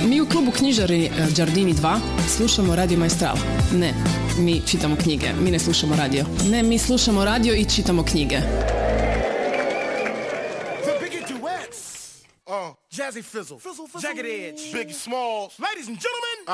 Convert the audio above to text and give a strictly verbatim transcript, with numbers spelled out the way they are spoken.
Mi u klubu knjižari Giardini dva slušamo Radio Maestral. Ne, mi čitamo knjige. Mi ne slušamo radio. Ne, mi slušamo radio i čitamo knjige. The Biggie Duets. Uh, Jazzy Fizzle. Fizzle, Fizzle. Jagged Edge. Biggie Smalls. Ladies and gentlemen.